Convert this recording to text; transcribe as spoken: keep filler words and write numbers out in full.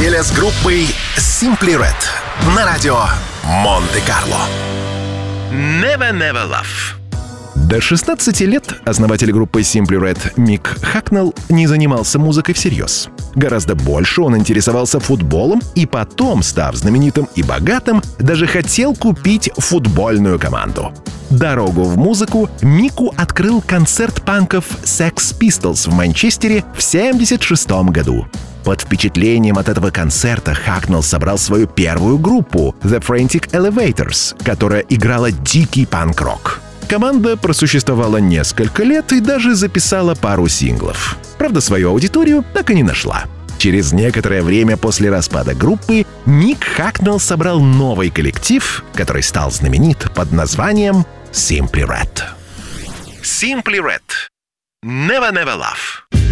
неделя с группой Simply Red на радио Монте-Карло. Never Never Love. До шестнадцати лет основатель группы Simply Red Мик Хакнелл не занимался музыкой всерьез. Гораздо больше он интересовался футболом и потом, став знаменитым и богатым, даже хотел купить футбольную команду. Дорогу в музыку Мику открыл концерт панков Sex Pistols в Манчестере в семьдесят шестом году. Под впечатлением от этого концерта Хакнелл собрал свою первую группу The Frantic Elevators, которая играла дикий панк-рок. Команда просуществовала несколько лет и даже записала пару синглов. Правда, свою аудиторию так и не нашла. Через некоторое время после распада группы Мик Хакнелл собрал новый коллектив, который стал знаменит под названием Simply Red. Simply Red. Never Never Love.